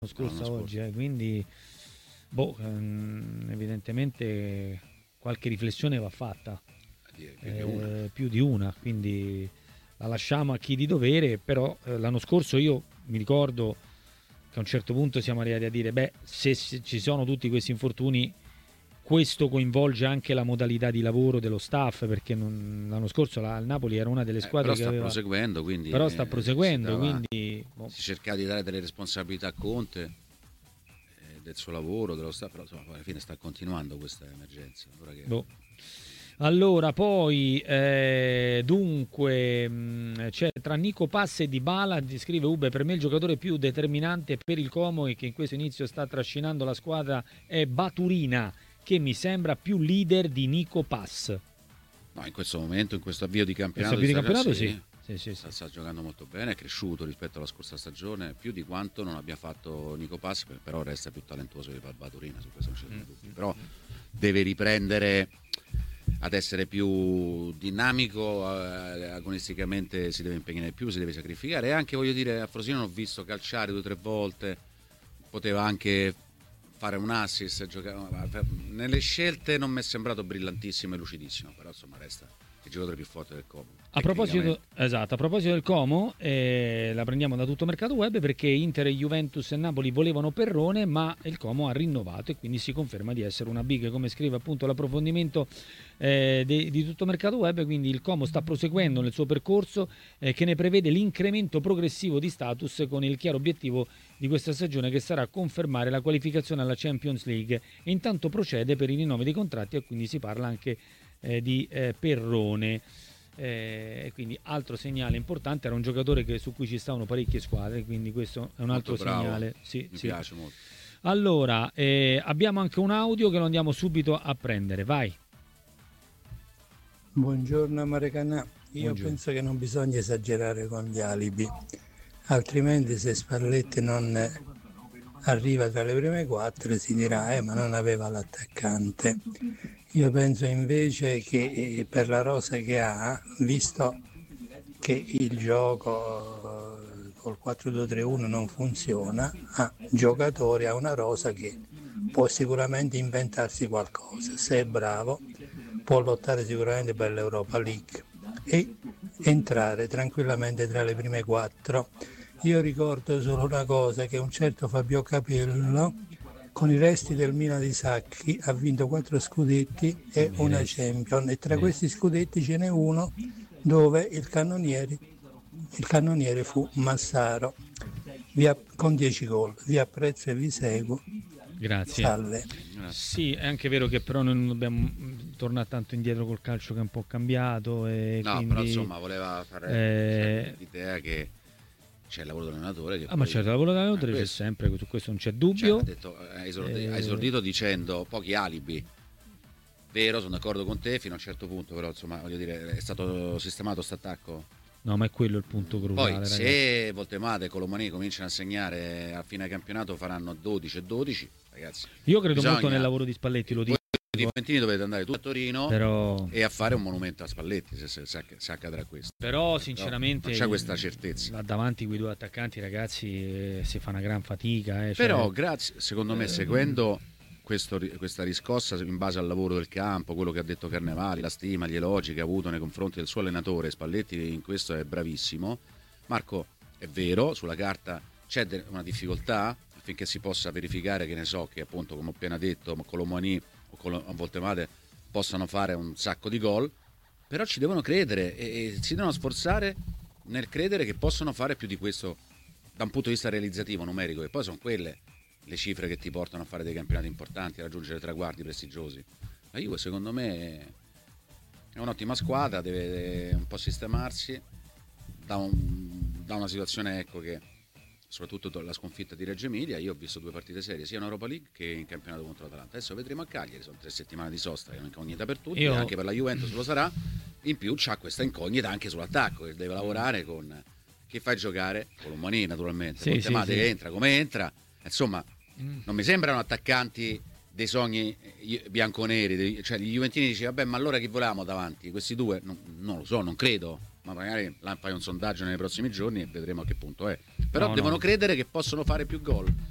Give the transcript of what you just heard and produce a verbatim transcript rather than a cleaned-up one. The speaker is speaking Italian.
scorso a a oggi, eh, quindi boh, ehm, evidentemente qualche riflessione va fatta, Più di una. eh, più di una, quindi la lasciamo a chi di dovere, però eh, l'anno scorso io mi ricordo che a un certo punto siamo arrivati a dire, beh, se, se ci sono tutti questi infortuni, questo coinvolge anche la modalità di lavoro dello staff, perché non- l'anno scorso la, il Napoli era una delle Eh, squadre però che sta aveva, proseguendo, quindi però sta eh, si, proseguendo, dava, quindi boh. si cercava di dare delle responsabilità a Conte eh, del suo lavoro, dello staff, però insomma, poi alla fine sta continuando questa emergenza. Ora che... Boh. Allora, poi eh, dunque mh, c'è tra Nico Pass e Dybala, scrive Ube, per me il giocatore più determinante per il Como e che in questo inizio sta trascinando la squadra è Baturina, che mi sembra più leader di Nico Pass. No, in questo momento, in questo avvio di Questo campionato, avvio di di stagione, campionato sì, sì. Sì, sì, sta, sì. sta giocando molto bene, è cresciuto rispetto alla scorsa stagione, più di quanto non abbia fatto Nico Pass, però resta più talentuoso di Baturina, su questo non ci sono dubbi. Però deve riprendere ad essere più dinamico, eh, agonisticamente si deve impegnare più, si deve sacrificare, e anche, voglio dire, a Frosinone ho visto calciare due o tre volte, poteva anche fare un assist, giocare, nelle scelte non mi è sembrato brillantissimo e lucidissimo, però insomma resta il giocatore più forte del Como. A proposito, esatto, a proposito del Como, eh, la prendiamo da tutto mercato web perché Inter, Juventus e Napoli volevano Perrone, ma il Como ha rinnovato e quindi si conferma di essere una big, come scrive appunto l'approfondimento eh, di, di tutto mercato web. Quindi il Como sta proseguendo nel suo percorso eh, che ne prevede l'incremento progressivo di status, con il chiaro obiettivo di questa stagione che sarà confermare la qualificazione alla Champions League, e intanto procede per i rinnovi dei contratti, e quindi si parla anche eh, di eh, Perrone. Eh, quindi altro segnale importante, era un giocatore che, su cui ci stavano parecchie squadre, quindi questo è un altro molto bravo, segnale. Sì, mi sì. piace molto. Allora, eh, abbiamo anche un audio che lo andiamo subito a prendere, vai. Buongiorno Marecanà, io Buongiorno. penso che non bisogna esagerare con gli alibi, altrimenti se Spalletti non arriva tra le prime quattro si dirà eh ma non aveva l'attaccante. Io penso invece che eh, per la rosa che ha, visto che il gioco eh, col quattro due tre uno non funziona, ha giocatori, ha una rosa che può sicuramente inventarsi qualcosa, se è bravo può lottare sicuramente per l'Europa League e entrare tranquillamente tra le prime quattro. Io ricordo solo una cosa, che un certo Fabio Capello con i resti del Milan di Sacchi ha vinto quattro scudetti e una Champions, e tra questi scudetti ce n'è uno dove il cannoniere, il cannoniere fu Massaro, vi app- con dieci gol. Vi apprezzo e vi seguo. Grazie. Salve. Sì, è anche vero che però noi non dobbiamo tornare tanto indietro col calcio, che è un po' cambiato, e No, quindi, però insomma voleva fare eh, l'idea che c'è il lavoro dell'allenatore. Che ah, poi, ma certo, il lavoro dell'allenatore eh, c'è questo. sempre, su questo non c'è Cioè, dubbio. ha, detto, ha, esordito, Eh, ha esordito dicendo pochi alibi. Vero, sono d'accordo con te fino a un certo punto, però insomma voglio dire, è stato sistemato questo attacco. No, ma è quello il punto cruciale. Poi ragazzi. se Voltemade e Colomani cominciano a segnare a fine campionato, faranno dodici e dodici, ragazzi. Io credo Bisogna- molto nel lavoro di Spalletti, lo dico. Voi di Juventini dovete andare tutti a Torino, Però, e a fare un monumento a Spalletti se, se, se, se accadrà questo. però sinceramente non c'è questa certezza. là davanti quei due attaccanti, ragazzi, eh, si fa una gran fatica. Eh, cioè, Però grazie, secondo me, seguendo questo, questa riscossa in base al lavoro del campo, quello che ha detto Carnevali, la stima, gli elogi che ha avuto nei confronti del suo allenatore, Spalletti in questo è bravissimo. Marco, è vero, sulla carta c'è una difficoltà affinché si possa verificare, che ne so, che appunto, come ho appena detto, Colomani o Col- Voltemade possano fare un sacco di gol, però ci devono credere e, e si devono sforzare nel credere che possono fare più di questo da un punto di vista realizzativo, numerico, e poi sono quelle le cifre che ti portano a fare dei campionati importanti, a raggiungere traguardi prestigiosi. La Juve secondo me è un'ottima squadra, deve un po' sistemarsi da, un, da una situazione, ecco, che soprattutto la sconfitta di Reggio Emilia. Io ho visto due partite serie sia in Europa League che in campionato contro l'Atalanta. Adesso vedremo a Cagliari, sono tre settimane di sosta, che è un'incognita per tutti. Io... anche per la Juventus lo sarà. In più c'ha questa incognita anche sull'attacco, che deve lavorare con chi fai giocare, Colomani naturalmente, Sì, Voltemade sì, che sì. entra come entra, insomma non mi sembrano attaccanti dei sogni bianconeri, dei, cioè gli juventini dice vabbè, ma allora chi volevamo davanti? Questi due non, non lo so, non credo, ma magari fai un sondaggio nei prossimi giorni e vedremo a che punto è. Però No, devono no. credere che possono fare più gol,